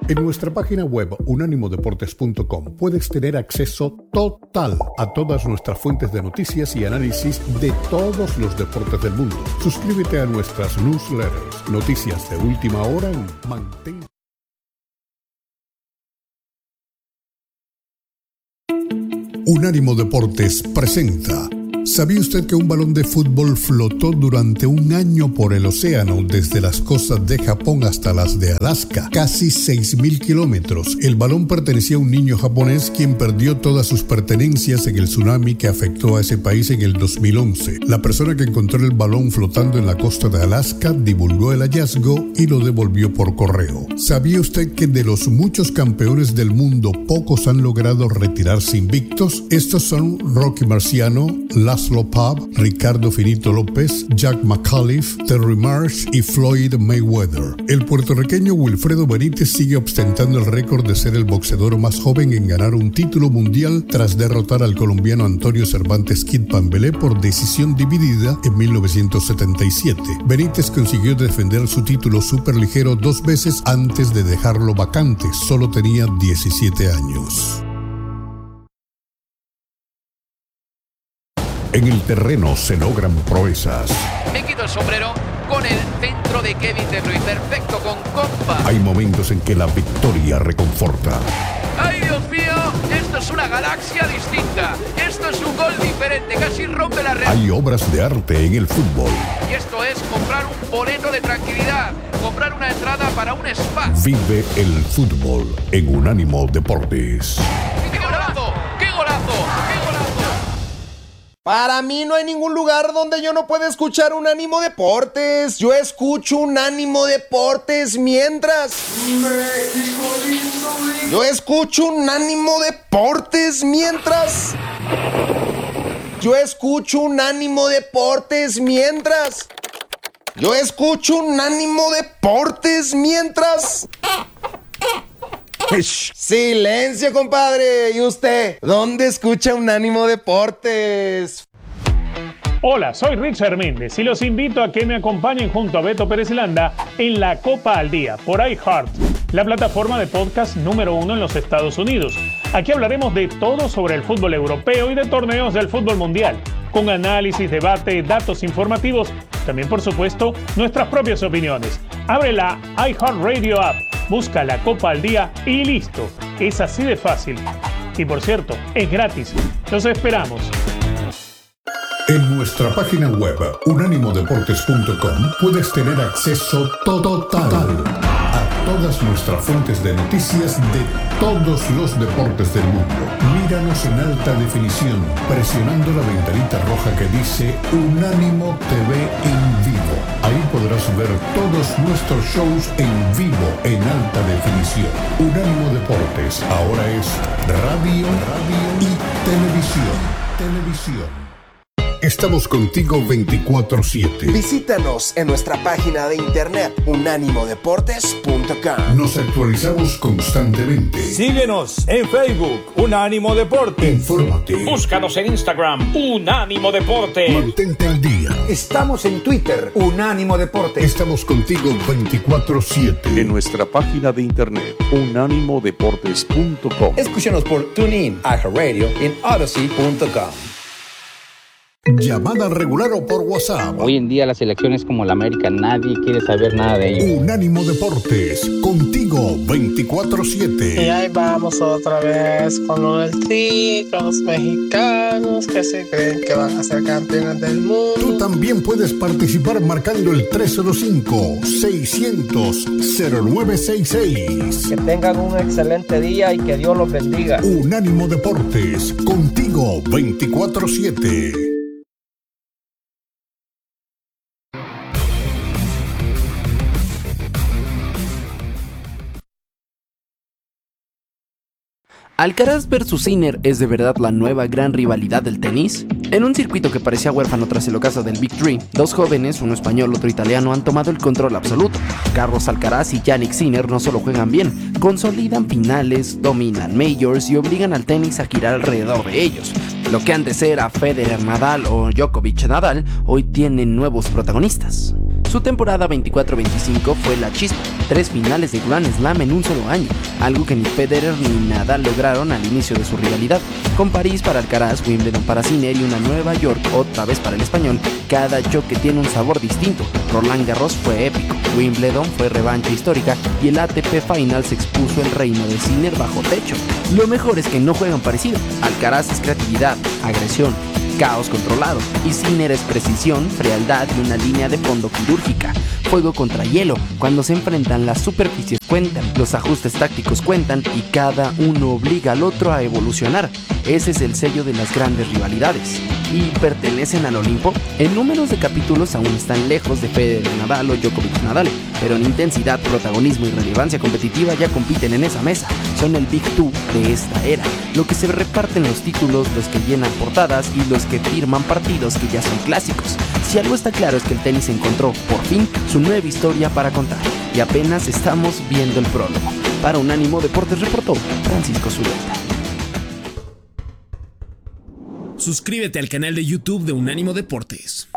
En nuestra página web unanimodeportes.com puedes tener acceso total a todas nuestras fuentes de noticias y análisis de todos los deportes del mundo. Suscríbete a nuestras newsletters, noticias de última hora y mantén. Unánimo Deportes presenta. ¿Sabía usted que un balón de fútbol flotó durante un año por el océano desde las costas de Japón hasta las de Alaska? Casi 6,000 kilómetros. El balón pertenecía a un niño japonés quien perdió todas sus pertenencias en el tsunami que afectó a ese país en el 2011. La persona que encontró el balón flotando en la costa de Alaska divulgó el hallazgo y lo devolvió por correo. ¿Sabía usted que de los muchos campeones del mundo pocos han logrado retirarse invictos? Estos son Rocky Marciano, Laszlo Pav, Ricardo Finito López, Jack McAuliffe, Terry Marsh y Floyd Mayweather. El puertorriqueño Wilfredo Benítez sigue ostentando el récord de ser el boxeador más joven en ganar un título mundial tras derrotar al colombiano Antonio Cervantes Kid Pambelé por decisión dividida en 1977. Benítez consiguió defender su título superligero 2 veces antes de dejarlo vacante. Solo tenía 17 años. En el terreno se logran proezas. Me quito el sombrero con el centro de Kevin De Bruyne. Perfecto, con compa. Hay momentos en que la victoria reconforta. ¡Ay, Dios mío! Esto es una galaxia distinta. Esto es un gol diferente. Casi rompe la red. Hay obras de arte en el fútbol. Y esto es comprar un boleto de tranquilidad. Comprar una entrada para un spa. Vive el fútbol en Unánimo Deportes. ¡Qué golazo! ¡Qué golazo! ¡Qué golazo! Para mí no hay ningún lugar donde yo no pueda escuchar Unánimo Deportes. Yo escucho Unánimo Deportes mientras... Yo escucho Unánimo Deportes mientras... Yo escucho Unánimo Deportes mientras... Yo escucho Unánimo Deportes mientras... Silencio, compadre. ¿Y usted? ¿Dónde escucha Unánimo Deportes? Hola, soy Richard Méndez y los invito a que me acompañen junto a Beto Pérez Landa en La Copa al Día por iHeart, la plataforma de podcast número 1 en los Estados Unidos. Aquí hablaremos de todo sobre el fútbol europeo y de torneos del fútbol mundial, con análisis, debate, datos informativos, también por supuesto nuestras propias opiniones. Abre la iHeartRadio app, busca La Copa al Día y listo. Es así de fácil. Y por cierto, es gratis. Los esperamos. En nuestra página web unánimodeportes.com puedes tener acceso total a todas nuestras fuentes de noticias de todos los deportes del mundo. Míranos en alta definición presionando la ventanita roja que dice Unánimo TV en vivo. Ahí podrás ver todos nuestros shows en vivo en alta definición. Unánimo Deportes ahora es radio y televisión. Estamos contigo 24/7. Visítanos en nuestra página de internet unánimodeportes.com. Nos actualizamos constantemente. Síguenos en Facebook, Unánimo Deportes. Infórmate. Búscanos en Instagram, Unánimo Deportes. Mantente al día. Estamos en Twitter, Unánimo Deportes. Estamos contigo 24/7. En nuestra página de internet, unánimodeportes.com. Escúchanos por TuneIn, iHeartRadio en Odyssey.com. Llamada regular o por WhatsApp. Hoy en día las elecciones como la América, nadie quiere saber nada de ello. Unánimo Deportes, contigo 24/7. Y ahí vamos otra vez con lo del Tri, con los mexicanos que se creen que van a ser campeones del mundo. Tú también puedes participar marcando el 305-600-0966. Que tengan un excelente día y que Dios los bendiga. Unánimo Deportes, contigo 24/7. ¿Alcaraz versus Sinner es de verdad la nueva gran rivalidad del tenis? En un circuito que parecía huérfano tras el ocaso del Big Three, dos jóvenes, uno español, otro italiano, han tomado el control absoluto. Carlos Alcaraz y Jannik Sinner no solo juegan bien, consolidan finales, dominan majors y obligan al tenis a girar alrededor de ellos. Lo que antes era Federer Nadal o Djokovic Nadal, hoy tienen nuevos protagonistas. Su temporada 24-25 fue la chispa, 3 finales de Grand Slam en un solo año, algo que ni Federer ni Nadal lograron al inicio de su rivalidad. Con París para Alcaraz, Wimbledon para Sinner y una Nueva York otra vez para el español, cada choque tiene un sabor distinto. Roland Garros fue épico, Wimbledon fue revancha histórica y el ATP Finals expuso el reino de Sinner bajo techo. Lo mejor es que no juegan parecido. Alcaraz es creatividad, agresión, caos controlado, y Sinner es precisión, frialdad y una línea de fondo quirúrgica. Fuego contra hielo. Cuando se enfrentan, las superficies cuentan, los ajustes tácticos cuentan y cada uno obliga al otro a evolucionar. Ese es el sello de las grandes rivalidades. ¿Y pertenecen al Olimpo? En números de capítulos aún están lejos de Federer, Nadal o Djokovic, Nadal, pero en intensidad, protagonismo y relevancia competitiva ya compiten en esa mesa. Son el Big Two de esta era, lo que se reparten los títulos, los que llenan portadas y los que firman partidos que ya son clásicos. Si algo está claro es que el tenis encontró, por fin, su nueva historia para contar. Y apenas estamos viendo el prólogo. Para Unánimo Deportes reportó Francisco Zuleta. Suscríbete al canal de YouTube de Unánimo Deportes.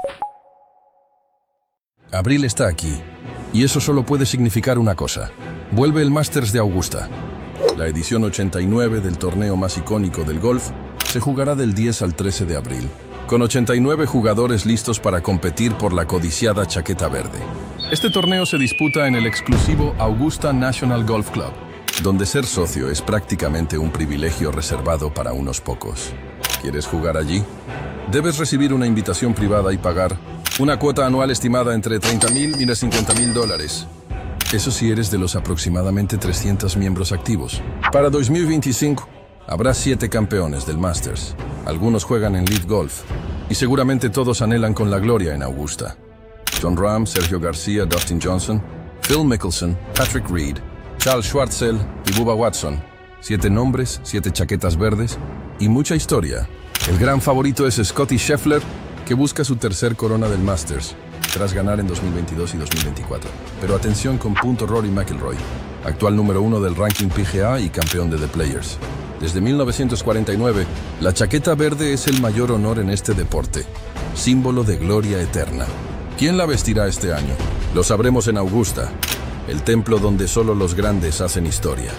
Abril está aquí, y eso solo puede significar una cosa. Vuelve el Masters de Augusta. La edición 89 del torneo más icónico del golf se jugará del 10 al 13 de abril, con 89 jugadores listos para competir por la codiciada chaqueta verde. Este torneo se disputa en el exclusivo Augusta National Golf Club, donde ser socio es prácticamente un privilegio reservado para unos pocos. ¿Quieres jugar allí? Debes recibir una invitación privada y pagar una cuota anual estimada entre $30,000 y $50,000. Eso si eres de los aproximadamente 300 miembros activos. Para 2025, habrá 7 campeones del Masters. Algunos juegan en Lead Golf, y seguramente todos anhelan con la gloria en Augusta. Jon Rahm, Sergio García, Dustin Johnson, Phil Mickelson, Patrick Reed, Charles Schwartzel y Bubba Watson. 7 nombres, 7 chaquetas verdes y mucha historia. El gran favorito es Scottie Scheffler, que busca su tercer corona del Masters, tras ganar en 2022 y 2024. Pero atención con Rory McIlroy, actual número 1 del ranking PGA y campeón de The Players. Desde 1949, la chaqueta verde es el mayor honor en este deporte, símbolo de gloria eterna. ¿Quién la vestirá este año? Lo sabremos en Augusta, el templo donde solo los grandes hacen historia.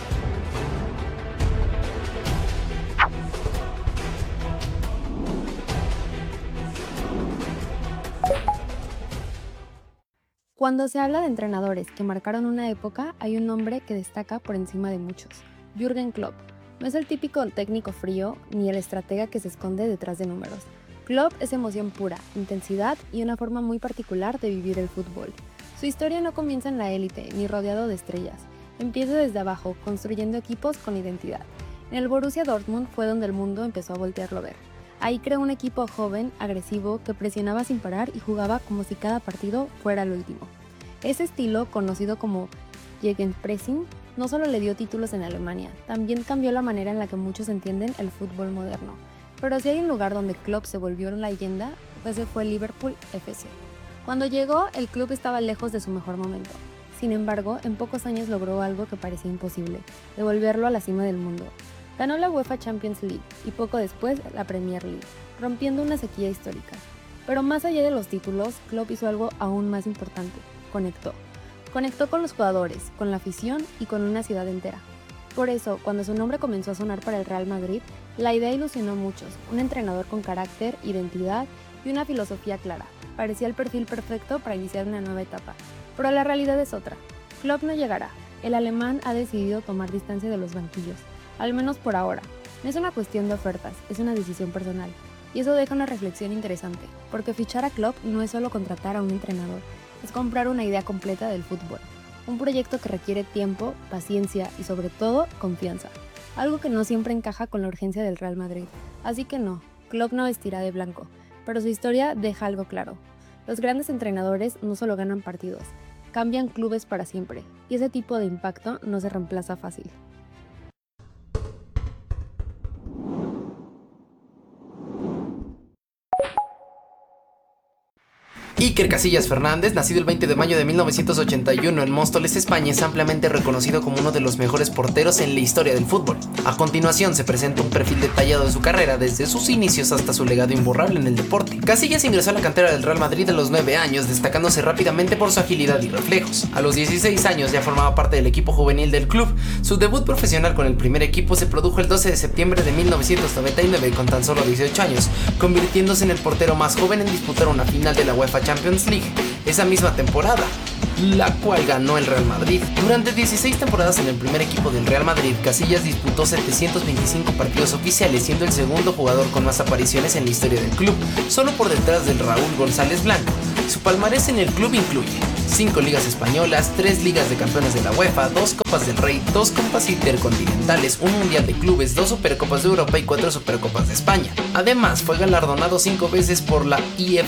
Cuando se habla de entrenadores que marcaron una época, hay un nombre que destaca por encima de muchos: Jürgen Klopp. No es el típico técnico frío ni el estratega que se esconde detrás de números. Klopp es emoción pura, intensidad y una forma muy particular de vivir el fútbol. Su historia no comienza en la élite ni rodeado de estrellas. Empieza desde abajo, construyendo equipos con identidad. En el Borussia Dortmund fue donde el mundo empezó a voltearlo a ver. Ahí creó un equipo joven, agresivo, que presionaba sin parar y jugaba como si cada partido fuera el último. Ese estilo, conocido como Gegenpressing, no solo le dio títulos en Alemania, también cambió la manera en la que muchos entienden el fútbol moderno. Pero si hay un lugar donde Klopp se volvió una leyenda, ese fue el Liverpool FC. Cuando llegó, el club estaba lejos de su mejor momento. Sin embargo, en pocos años logró algo que parecía imposible: devolverlo a la cima del mundo. Ganó la UEFA Champions League y poco después la Premier League, rompiendo una sequía histórica. Pero más allá de los títulos, Klopp hizo algo aún más importante: conectó. Conectó con los jugadores, con la afición y con una ciudad entera. Por eso, cuando su nombre comenzó a sonar para el Real Madrid, la idea ilusionó a muchos: un entrenador con carácter, identidad y una filosofía clara. Parecía el perfil perfecto para iniciar una nueva etapa. Pero la realidad es otra. Klopp no llegará. El alemán ha decidido tomar distancia de los banquillos, al menos por ahora. No es una cuestión de ofertas, es una decisión personal. Y eso deja una reflexión interesante, porque fichar a Klopp no es solo contratar a un entrenador, es comprar una idea completa del fútbol. Un proyecto que requiere tiempo, paciencia y sobre todo confianza. Algo que no siempre encaja con la urgencia del Real Madrid. Así que no, Klopp no vestirá de blanco, pero su historia deja algo claro. Los grandes entrenadores no solo ganan partidos, cambian clubes para siempre, y ese tipo de impacto no se reemplaza fácil. Y Iker Casillas Fernández, nacido el 20 de mayo de 1981 en Móstoles, España, es ampliamente reconocido como uno de los mejores porteros en la historia del fútbol. A continuación se presenta un perfil detallado de su carrera desde sus inicios hasta su legado imborrable en el deporte. Casillas ingresó a la cantera del Real Madrid a los 9 años, destacándose rápidamente por su agilidad y reflejos. A los 16 años ya formaba parte del equipo juvenil del club. Su debut profesional con el primer equipo se produjo el 12 de septiembre de 1999 con tan solo 18 años, convirtiéndose en el portero más joven en disputar una final de la UEFA Champions League esa misma temporada, la cual ganó el Real Madrid. Durante 16 temporadas en el primer equipo del Real Madrid, Casillas disputó 725 partidos oficiales, siendo el segundo jugador con más apariciones en la historia del club, solo por detrás del Raúl González Blanco. Su palmarés en el club incluye 5 ligas españolas, 3 ligas de campeones de la UEFA, 2 Copas del Rey, 2 Copas Intercontinentales, un Mundial de Clubes, 2 Supercopas de Europa y 4 Supercopas de España. Además, fue galardonado 5 veces por la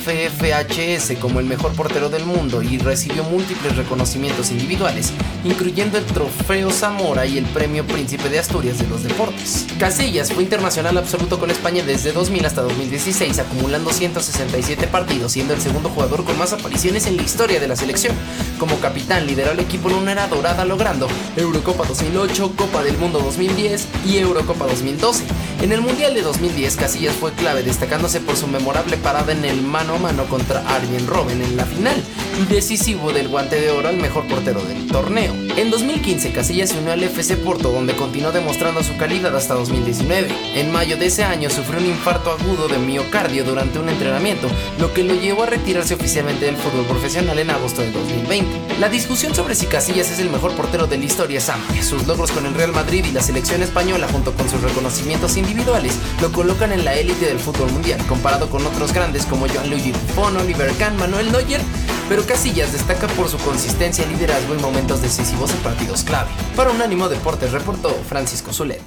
IFFHS como el mejor portero del mundo y recibió múltiples reconocimientos individuales, incluyendo el Trofeo Zamora y el Premio Príncipe de Asturias de los Deportes. Casillas fue internacional absoluto con España desde 2000 hasta 2016, acumulando 167 partidos, siendo el segundo jugador con más apariciones en la historia de la selección. Como capitán lideró al equipo en una era dorada, logrando Eurocopa 2008, Copa del Mundo 2010 y Eurocopa 2012. En el Mundial de 2010, Casillas fue clave, destacándose por su memorable parada en el mano a mano contra Arjen Robben en la final, y decisivo del Guante de Oro al mejor portero del torneo. En 2015, Casillas se unió al FC Porto, donde continuó demostrando su calidad hasta 2019. En mayo de ese año sufrió un infarto agudo de miocardio durante un entrenamiento, lo que lo llevó a retirarse oficialmente del fútbol profesional en agosto de 2020. La discusión sobre si Casillas es el mejor portero de la historia es amplia. Sus logros con el Real Madrid y la selección española, junto con sus reconocimientos individuales, lo colocan en la élite del fútbol mundial, comparado con otros grandes como Gianluigi Buffon, Oliver Kahn, Manuel Neuer, pero Casillas destaca por su consistencia, liderazgo y momentos decisivos en partidos clave. Para Unánimo Deportes reportó Francisco Zuleta.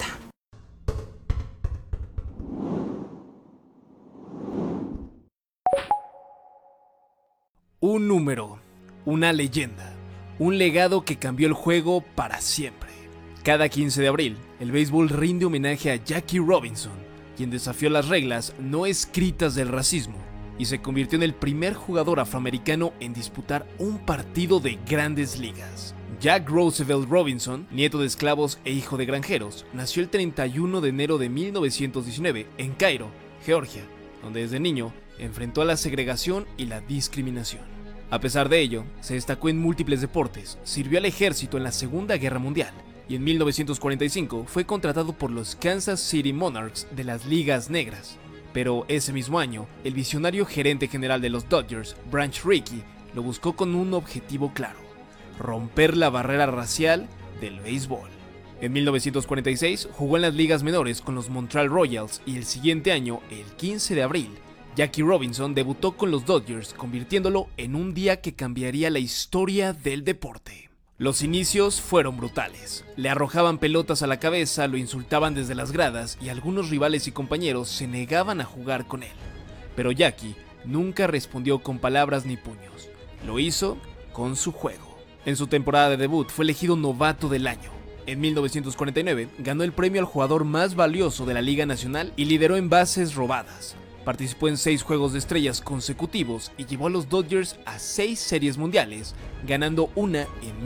Un número, una leyenda, un legado que cambió el juego para siempre. Cada 15 de abril, el béisbol rinde homenaje a Jackie Robinson, quien desafió las reglas no escritas del racismo y se convirtió en el primer jugador afroamericano en disputar un partido de grandes ligas. Jack Roosevelt Robinson, nieto de esclavos e hijo de granjeros, nació el 31 de enero de 1919 en Cairo, Georgia, donde desde niño enfrentó a la segregación y la discriminación. A pesar de ello, se destacó en múltiples deportes, sirvió al ejército en la Segunda Guerra Mundial y en 1945 fue contratado por los Kansas City Monarchs de las Ligas Negras. Pero ese mismo año, el visionario gerente general de los Dodgers, Branch Rickey, lo buscó con un objetivo claro: romper la barrera racial del béisbol. En 1946 jugó en las ligas menores con los Montreal Royals y el siguiente año, el 15 de abril, Jackie Robinson debutó con los Dodgers, convirtiéndolo en un día que cambiaría la historia del deporte. Los inicios fueron brutales. Le arrojaban pelotas a la cabeza, lo insultaban desde las gradas y algunos rivales y compañeros se negaban a jugar con él. Pero Jackie nunca respondió con palabras ni puños. Lo hizo con su juego. En su temporada de debut fue elegido novato del año. En 1949 ganó el premio al jugador más valioso de la Liga Nacional y lideró en bases robadas. Participó en 6 Juegos de Estrellas consecutivos y llevó a los Dodgers a 6 series mundiales, ganando una en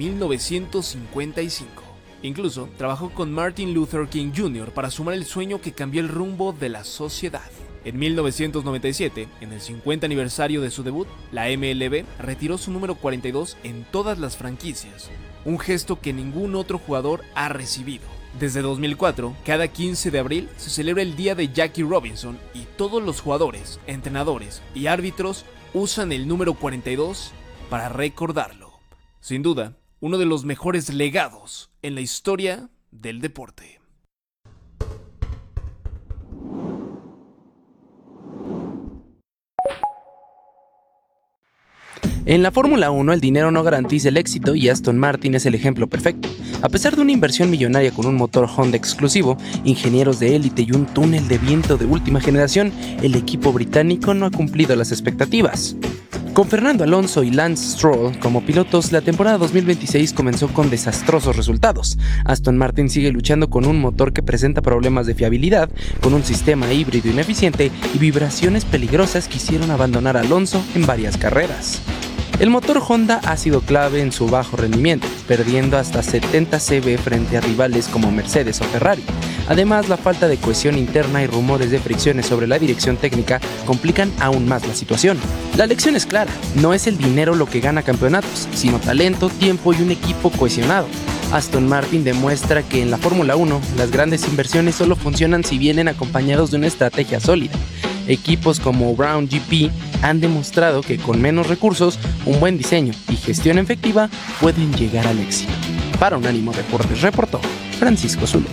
1955. Incluso trabajó con Martin Luther King Jr. para sumar el sueño que cambió el rumbo de la sociedad. En 1997, en el 50 aniversario de su debut, la MLB retiró su número 42 en todas las franquicias, un gesto que ningún otro jugador ha recibido. Desde 2004, cada 15 de abril se celebra el Día de Jackie Robinson y todos los jugadores, entrenadores y árbitros usan el número 42 para recordarlo. Sin duda, uno de los mejores legados en la historia del deporte. En la Fórmula 1 el dinero no garantiza el éxito y Aston Martin es el ejemplo perfecto. A pesar de una inversión millonaria con un motor Honda exclusivo, ingenieros de élite y un túnel de viento de última generación, el equipo británico no ha cumplido las expectativas. Con Fernando Alonso y Lance Stroll como pilotos, la temporada 2026 comenzó con desastrosos resultados. Aston Martin sigue luchando con un motor que presenta problemas de fiabilidad, con un sistema híbrido ineficiente y vibraciones peligrosas que hicieron abandonar a Alonso en varias carreras. El motor Honda ha sido clave en su bajo rendimiento, perdiendo hasta 70 CV frente a rivales como Mercedes o Ferrari. Además, la falta de cohesión interna y rumores de fricciones sobre la dirección técnica complican aún más la situación. La lección es clara, no es el dinero lo que gana campeonatos, sino talento, tiempo y un equipo cohesionado. Aston Martin demuestra que en la Fórmula 1 las grandes inversiones solo funcionan si vienen acompañados de una estrategia sólida. Equipos como Brown GP han demostrado que con menos recursos, un buen diseño y gestión efectiva pueden llegar al éxito. Para Unánimo Deportes reportó Francisco Zulo.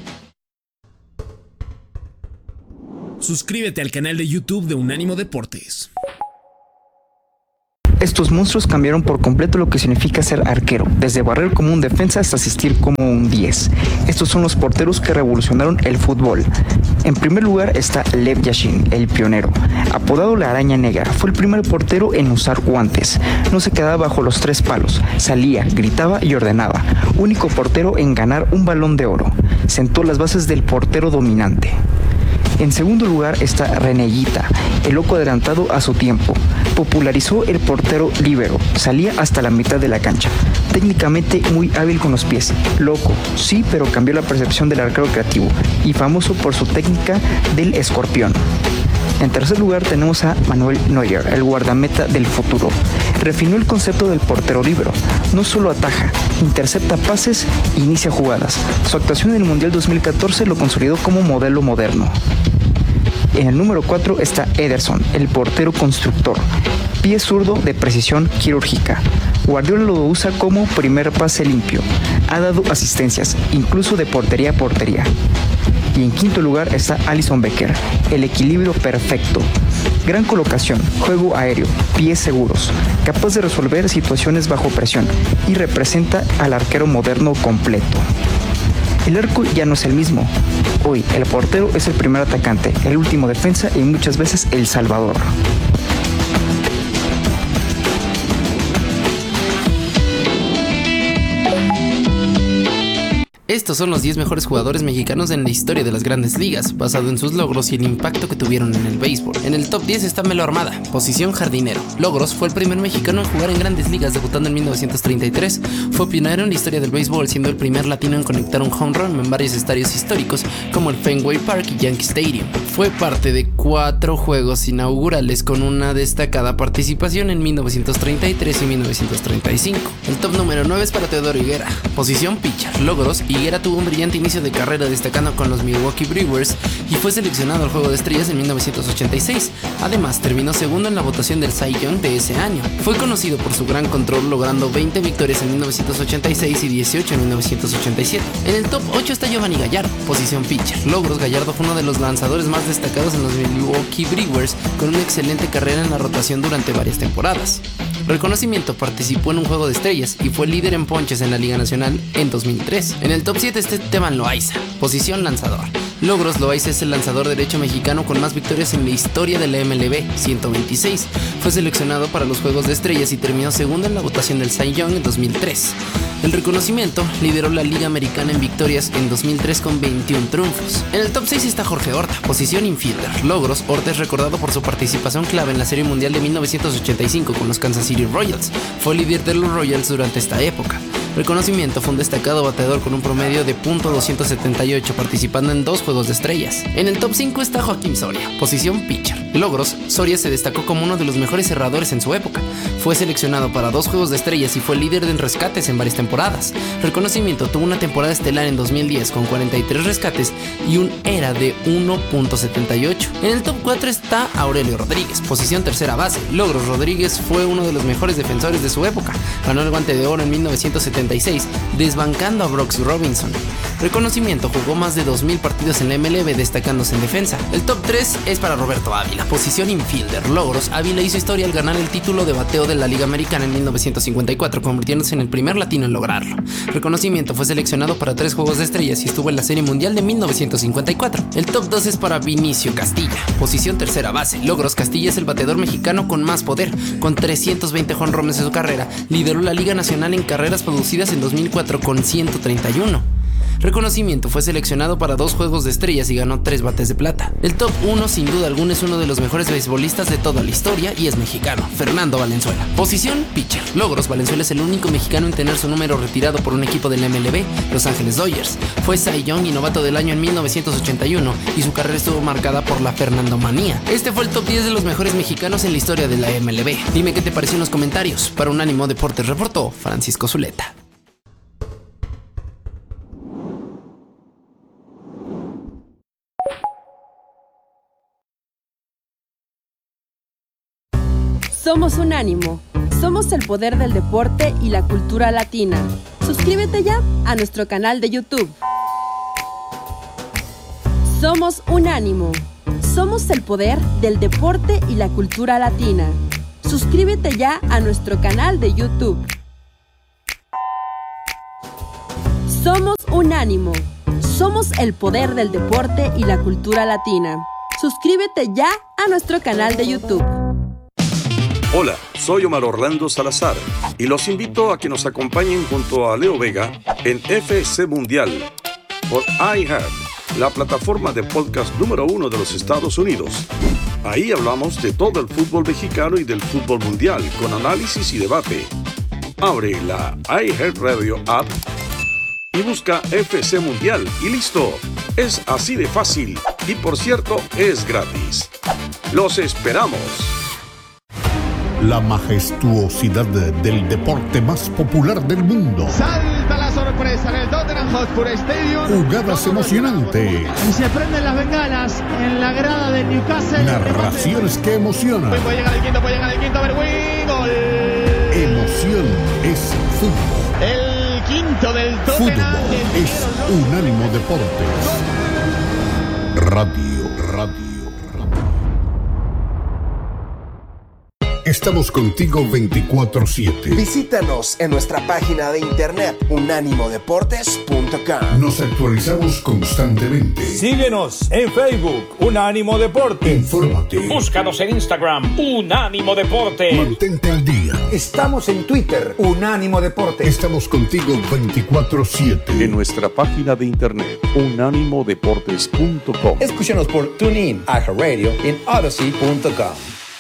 Suscríbete al canal de YouTube de Unánimo Deportes. Estos monstruos cambiaron por completo lo que significa ser arquero, desde barrer como un defensa hasta asistir como un 10. Estos son los porteros que revolucionaron el fútbol. En primer lugar está Lev Yashin, el pionero. Apodado la araña negra, fue el primer portero en usar guantes. No se quedaba bajo los 3 palos, salía, gritaba y ordenaba. Único portero en ganar un Balón de Oro. Sentó las bases del portero dominante. En segundo lugar está René Guita, el loco adelantado a su tiempo. Popularizó el portero líbero, salía hasta la mitad de la cancha. Técnicamente muy hábil con los pies, loco, sí, pero cambió la percepción del arquero creativo y famoso por su técnica del escorpión. En tercer lugar tenemos a Manuel Neuer, el guardameta del futuro. Refinó el concepto del portero líbero. No solo ataja, intercepta pases e inicia jugadas. Su actuación en el Mundial 2014 lo consolidó como modelo moderno. En el número 4 está Ederson, el portero constructor. Pie zurdo de precisión quirúrgica. Guardiola lo usa como primer pase limpio. Ha dado asistencias, incluso de portería a portería. Y en quinto lugar está Alisson Becker, el equilibrio perfecto. Gran colocación, juego aéreo, pies seguros, capaz de resolver situaciones bajo presión y representa al arquero moderno completo. El arco ya no es el mismo. Hoy el portero es el primer atacante, el último defensa y muchas veces el salvador. Estos son los 10 mejores jugadores mexicanos en la historia de las grandes ligas, basado en sus logros y el impacto que tuvieron en el béisbol. En el top 10 está Melo Armada, posición jardinero. Logros: fue el primer mexicano en jugar en grandes ligas, debutando en 1933. Fue pionero en la historia del béisbol, siendo el primer latino en conectar un home run en varios estadios históricos, como el Fenway Park y Yankee Stadium. Fue parte de 4 juegos inaugurales, con una destacada participación en 1933 y 1935. El top número 9 es para Teodoro Higuera, posición pitcher. Logros: Higuera tuvo un brillante inicio de carrera, destacando con los Milwaukee Brewers y fue seleccionado al Juego de Estrellas en 1986. Además, terminó segundo en la votación del Cy Young de ese año. Fue conocido por su gran control, logrando 20 victorias en 1986 y 18 en 1987. En el top 8 está Giovanni Gallardo, posición pitcher. Logros: Gallardo fue uno de los lanzadores más destacados en los Milwaukee Brewers, con una excelente carrera en la rotación durante varias temporadas. Reconocimiento: participó en un Juego de Estrellas y fue líder en ponches en la Liga Nacional en 2003. En el top 7 está Esteban Loaiza, posición lanzador. Logros: Loaiza es el lanzador derecho mexicano con más victorias en la historia de la MLB, 126. Fue seleccionado para los Juegos de Estrellas y terminó segundo en la votación del Cy Young en 2003. El reconocimiento: lideró la Liga Americana en victorias en 2003 con 21 triunfos. En el top 6 está Jorge Horta, posición infielder. Logros: Horta es recordado por su participación clave en la Serie Mundial de 1985 con los Kansas City Royals. Fue líder de los Royals durante esta época. Reconocimiento: fue un destacado bateador con un promedio de .278, participando en 2 Juegos de Estrellas. En el top 5 está Joaquín Soria, posición pitcher. Logros: Soria se destacó como uno de los mejores cerradores en su época. Fue seleccionado para 2 Juegos de Estrellas y fue líder en rescates en varias temporadas. Reconocimiento: tuvo una temporada estelar en 2010 con 43 rescates y un ERA de 1.78. En el top 4 está Aurelio Rodríguez, posición tercera base. Logros: Rodríguez fue uno de los mejores defensores de su época. Ganó el Guante de Oro en 1976, desbancando a Brooks Robinson. Reconocimiento: jugó más de 2000 partidos en la MLB, destacándose en defensa. El top 3 es para Roberto Ávila, posición infielder. Logros: Ávila hizo historia al ganar el título de bateo de la Liga Americana en 1954, convirtiéndose en el primer latino en lograrlo. Reconocimiento: fue seleccionado para 3 Juegos de Estrellas y estuvo en la Serie Mundial de 1954. El top 2 es para Vinicio Castilla, posición tercera base. Logros: Castilla es el bateador mexicano con más poder, con 320 jonrones en su carrera. Lideró la Liga Nacional en carreras producidas en 2004 con 131. Reconocimiento: fue seleccionado para 2 Juegos de Estrellas y ganó 3 bates de plata. El top 1 sin duda alguna es uno de los mejores beisbolistas de toda la historia y es mexicano, Fernando Valenzuela. Posición pitcher. Logros: Valenzuela es el único mexicano en tener su número retirado por un equipo del MLB, Los Ángeles Dodgers. Fue Cy Young y novato del año en 1981 y su carrera estuvo marcada por la Fernandomanía. Este fue el top 10 de los mejores mexicanos en la historia de la MLB. Dime qué te pareció en los comentarios. Para Unánimo Deportes reportó Francisco Zuleta. Somos Unánimo. Somos el poder del deporte y la cultura latina. Suscríbete ya a nuestro canal de YouTube. Somos Unánimo. Somos el poder del deporte y la cultura latina. Suscríbete ya a nuestro canal de YouTube. Somos Unánimo. Somos el poder del deporte y la cultura latina. Suscríbete ya a nuestro canal de YouTube. Hola, soy Omar Orlando Salazar y los invito a que nos acompañen junto a Leo Vega en FC Mundial por iHeart, la plataforma de podcast número 1 de los Estados Unidos. Ahí hablamos de todo el fútbol mexicano y del fútbol mundial con análisis y debate. Abre la iHeart Radio app y busca FC Mundial y listo. Es así de fácil y por cierto es gratis. ¡Los esperamos! La majestuosidad del deporte más popular del mundo. Salta la sorpresa en el Tottenham Hotspur Stadium. Jugadas emocionantes. Y se prenden las bengalas en la grada del Newcastle. Narraciones que emocionan. Puede llegar el quinto, Berwin. Gol. Emoción es fútbol. El quinto del Tottenham. Fútbol es Unánimo Deportes. Radio. Estamos contigo 24/7. Visítanos en nuestra página de internet unánimodeportes.com. Nos actualizamos constantemente. Síguenos en Facebook, Unánimo Deportes. Infórmate. Búscanos en Instagram, Unánimo Deportes. Mantente al día. Estamos en Twitter, Unánimo Deportes. Estamos contigo 24/7. En nuestra página de internet, unánimodeportes.com. Escúchanos por TuneIn, iHeartRadio y Odyssey.com.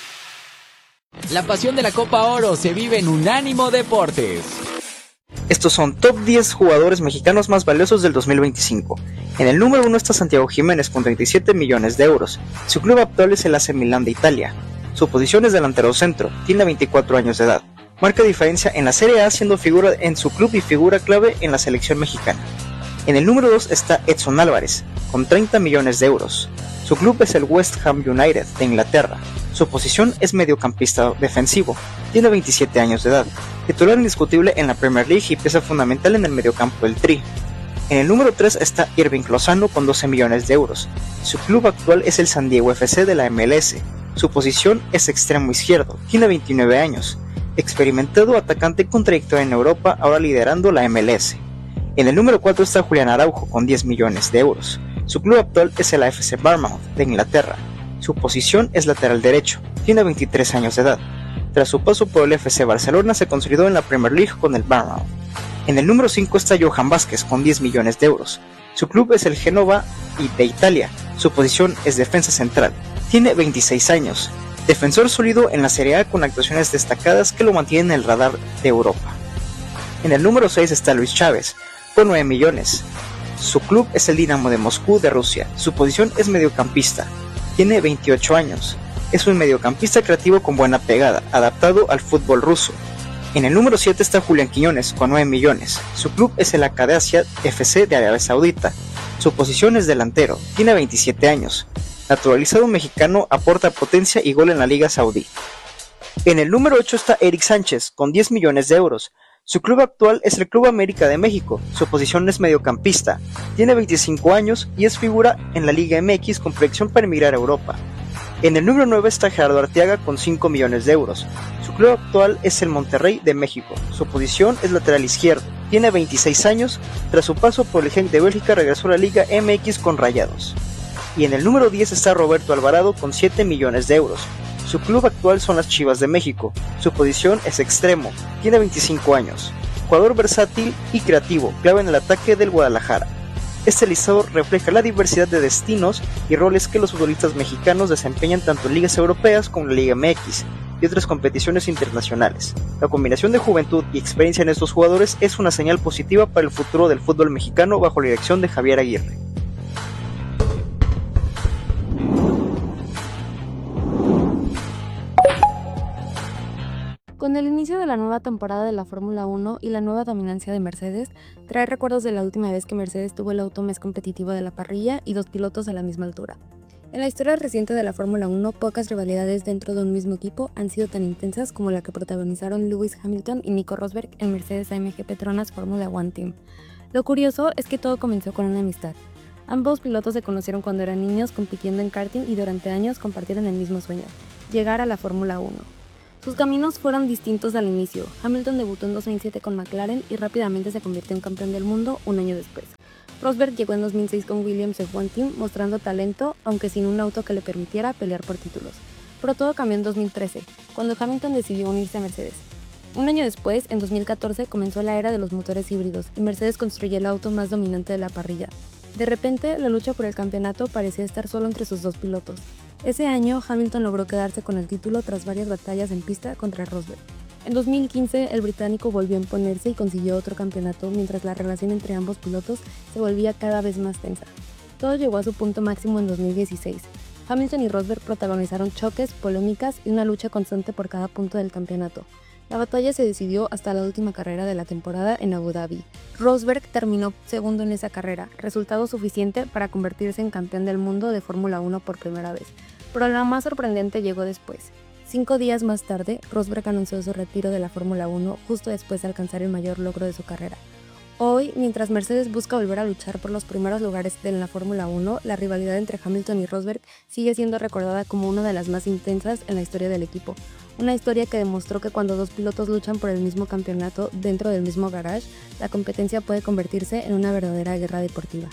La pasión de la Copa Oro se vive en Unánimo Deportes. Estos son top 10 jugadores mexicanos más valiosos del 2025. En el número 1 está Santiago Jiménez con 37 millones de euros. Su club actual es el AC Milán de Italia. Su posición es delantero centro, tiene 24 años de edad. Marca diferencia en la Serie A siendo figura en su club y figura clave en la selección mexicana. En el número 2 está Edson Álvarez, con 30 millones de euros. Su club es el West Ham United de Inglaterra. Su posición es mediocampista defensivo. Tiene 27 años de edad. Titular indiscutible en la Premier League y pieza fundamental en el mediocampo del Tri. En el número 3 está Irving Lozano con 12 millones de euros. Su club actual es el San Diego FC de la MLS. Su posición es extremo izquierdo. Tiene 29 años. Experimentado atacante con trayectoria en Europa, ahora liderando la MLS. En el número 4 está Julián Araujo con 10 millones de euros. Su club actual es el AFC Bournemouth de Inglaterra. Su posición es lateral derecho, tiene 23 años de edad. Tras su paso por el FC Barcelona se consolidó en la Premier League con el Bournemouth. En el número 5 está Johan Vázquez con 10 millones de euros. Su club es el Génova de Italia. Su posición es defensa central. Tiene 26 años. Defensor sólido en la Serie A con actuaciones destacadas que lo mantienen en el radar de Europa. En el número 6 está Luis Chávez con 9 millones. Su club es el Dinamo de Moscú de Rusia. Su posición es mediocampista. Tiene 28 años. Es un mediocampista creativo con buena pegada, adaptado al fútbol ruso. En el número 7 está Julián Quiñones con 9 millones. Su club es el Acacia FC de Arabia Saudita. Su posición es delantero. Tiene 27 años. Naturalizado mexicano, aporta potencia y gol en la Liga Saudí. En el número 8 está Eric Sánchez con 10 millones de euros. Su club actual es el Club América de México, su posición es mediocampista, tiene 25 años y es figura en la Liga MX con proyección para emigrar a Europa. En el número 9 está Gerardo Arteaga con 5 millones de euros. Su club actual es el Monterrey de México, su posición es lateral izquierdo, tiene 26 años, tras su paso por el Genk de Bélgica regresó a la Liga MX con Rayados. Y en el número 10 está Roberto Alvarado con 7 millones de euros. Su club actual son las Chivas de México, su posición es extremo, tiene 25 años, jugador versátil y creativo, clave en el ataque del Guadalajara. Este listado refleja la diversidad de destinos y roles que los futbolistas mexicanos desempeñan tanto en ligas europeas como en la Liga MX y otras competiciones internacionales. La combinación de juventud y experiencia en estos jugadores es una señal positiva para el futuro del fútbol mexicano bajo la dirección de Javier Aguirre. Con el inicio de la nueva temporada de la Fórmula 1 y la nueva dominancia de Mercedes, trae recuerdos de la última vez que Mercedes tuvo el auto más competitivo de la parrilla y 2 pilotos a la misma altura. En la historia reciente de la Fórmula 1, pocas rivalidades dentro de un mismo equipo han sido tan intensas como la que protagonizaron Lewis Hamilton y Nico Rosberg en Mercedes AMG Petronas Fórmula 1 Team. Lo curioso es que todo comenzó con una amistad. Ambos pilotos se conocieron cuando eran niños compitiendo en karting y durante años compartieron el mismo sueño, llegar a la Fórmula 1. Sus caminos fueron distintos al inicio. Hamilton debutó en 2007 con McLaren y rápidamente se convirtió en campeón del mundo un año después. Rosberg llegó en 2006 con Williams F1 Team mostrando talento, aunque sin un auto que le permitiera pelear por títulos. Pero todo cambió en 2013, cuando Hamilton decidió unirse a Mercedes. Un año después, en 2014, comenzó la era de los motores híbridos y Mercedes construyó el auto más dominante de la parrilla. De repente, la lucha por el campeonato parecía estar solo entre sus 2 pilotos. Ese año, Hamilton logró quedarse con el título tras varias batallas en pista contra Rosberg. En 2015, el británico volvió a imponerse y consiguió otro campeonato, mientras la relación entre ambos pilotos se volvía cada vez más tensa. Todo llegó a su punto máximo en 2016. Hamilton y Rosberg protagonizaron choques, polémicas y una lucha constante por cada punto del campeonato. La batalla se decidió hasta la última carrera de la temporada en Abu Dhabi. Rosberg terminó segundo en esa carrera, resultado suficiente para convertirse en campeón del mundo de Fórmula 1 por primera vez. Pero lo más sorprendente llegó después. 5 días más tarde, Rosberg anunció su retiro de la Fórmula 1 justo después de alcanzar el mayor logro de su carrera. Hoy, mientras Mercedes busca volver a luchar por los primeros lugares de la Fórmula 1, la rivalidad entre Hamilton y Rosberg sigue siendo recordada como una de las más intensas en la historia del equipo. Una historia que demostró que cuando 2 pilotos luchan por el mismo campeonato dentro del mismo garage, la competencia puede convertirse en una verdadera guerra deportiva.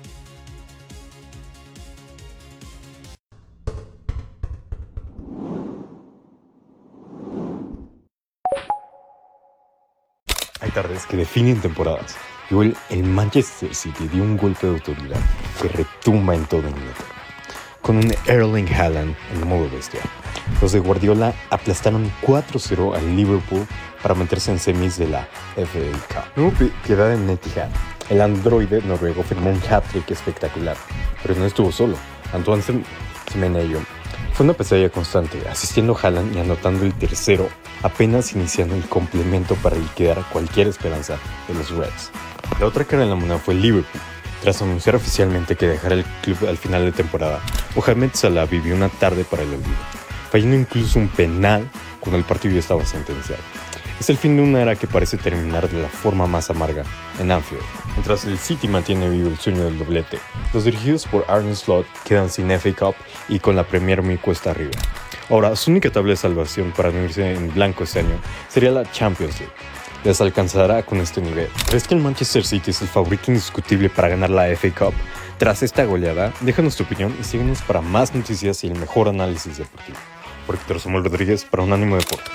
Hay tardes que definen temporadas. Y hoy el Manchester City dio un golpe de autoridad que retumba en todo Inglaterra. Con un Erling Haaland en modo bestia. Los de Guardiola aplastaron 4-0 al Liverpool para meterse en semis de la FA Cup. No hubo piedad en Etihad. El androide noruego firmó un hat-trick espectacular, pero no estuvo solo. Antoine Semenyo fue una pesadilla constante, asistiendo a Haaland y anotando el tercero, apenas iniciando el complemento para liquidar cualquier esperanza de los Reds. La otra cara de la moneda fue el Liverpool. Tras anunciar oficialmente que dejará el club al final de temporada, Mohamed Salah vivió una tarde para el olvido, fallando incluso un penal cuando el partido ya estaba sentenciado. Es el fin de una era que parece terminar de la forma más amarga en Anfield. Mientras el City mantiene vivo el sueño del doblete, los dirigidos por Arne Slot quedan sin FA Cup y con la Premier muy cuesta arriba. Ahora, su única tabla de salvación para no irse en blanco este año sería la Champions League. ¿Les alcanzará con este nivel? ¿Crees que el Manchester City es el favorito indiscutible para ganar la FA Cup? Tras esta goleada, déjanos tu opinión y síguenos para más noticias y el mejor análisis deportivo. Por Héctor Samuel Rodríguez para Unánimo Deportes.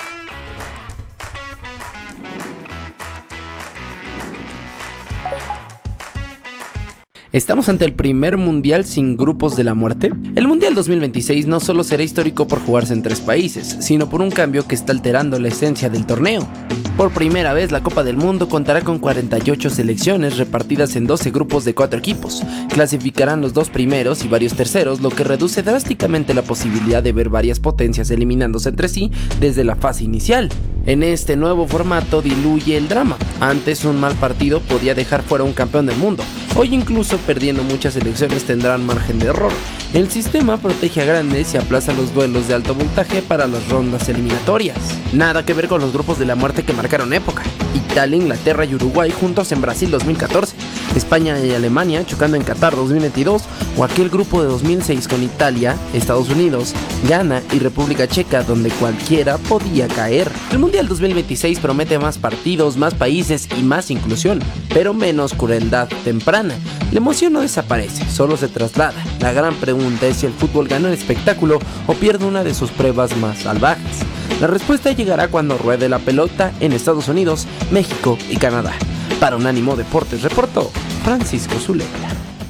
¿Estamos ante el primer mundial sin grupos de la muerte? El Mundial 2026 no solo será histórico por jugarse en 3 países, sino por un cambio que está alterando la esencia del torneo. Por primera vez, la Copa del Mundo contará con 48 selecciones repartidas en 12 grupos de 4 equipos. Clasificarán los 2 primeros y varios terceros, lo que reduce drásticamente la posibilidad de ver varias potencias eliminándose entre sí desde la fase inicial. En este nuevo formato diluye el drama. Antes un mal partido podía dejar fuera un campeón del mundo. Hoy incluso perdiendo muchas selecciones tendrán margen de error. El sistema protege a grandes y aplaza los duelos de alto voltaje para las rondas eliminatorias. Nada que ver con los grupos de la muerte que marcaron época y Italia, Inglaterra y Uruguay juntos en Brasil 2014, España y Alemania chocando en Qatar 2022, o aquel grupo de 2006 con Italia, Estados Unidos, Ghana y República Checa, donde cualquiera podía caer. El Mundial 2026 promete más partidos, más países y más inclusión, pero menos crueldad temprana. La emoción no desaparece, solo se traslada. La gran pregunta es si el fútbol gana el espectáculo o pierde una de sus pruebas más salvajes. La respuesta llegará cuando ruede la pelota en Estados Unidos, México y Canadá. Para Unánimo Deportes reportó Francisco Zuleta.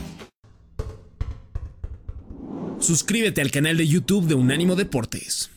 Suscríbete al canal de YouTube de Unánimo Deportes.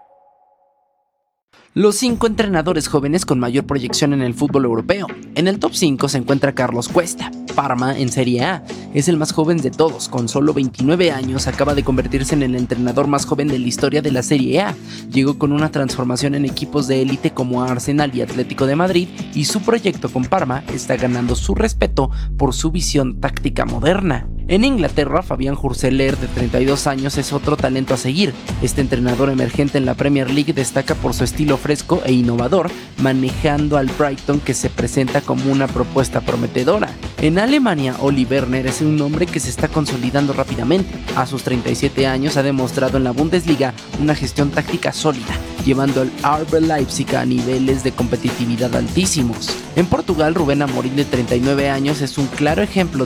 Los 5 entrenadores jóvenes con mayor proyección en el fútbol europeo. En el top 5 se encuentra Carlos Cuesta. Parma en Serie A. Es el más joven de todos, con solo 29 años acaba de convertirse en el entrenador más joven de la historia de la Serie A. Llegó con una transformación en equipos de élite como Arsenal y Atlético de Madrid y su proyecto con Parma está ganando su respeto por su visión táctica moderna. En Inglaterra, Fabián Hurseler, de 32 años, es otro talento a seguir. Este entrenador emergente en la Premier League destaca por su estilo fresco e innovador, manejando al Brighton, que se presenta como una propuesta prometedora. En Alemania, Uli Werner es un hombre que se está consolidando rápidamente. A sus 37 años ha demostrado en la Bundesliga una gestión táctica sólida, llevando al RB Leipzig a niveles de competitividad altísimos. En Portugal, Rubén Amorim, de 39 años, es un claro ejemplo